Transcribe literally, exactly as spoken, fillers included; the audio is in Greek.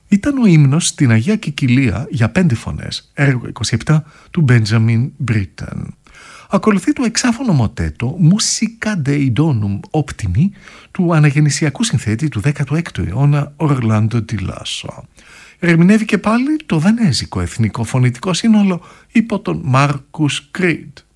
Ήταν ο ύμνος στην Αγία Κικιλία για πέντε φωνές, έργο είκοσι επτά του Benjamin Britten. Ακολουθεί το εξάφωνο μοτέτο Musica Dei Donum Optimi του αναγεννησιακού συνθέτη του δέκατου έκτου αιώνα Orlando di Lasso. Ερμηνεύει και πάλι το δανέζικο εθνικό φωνητικό σύνολο υπό τον Marcus Creed.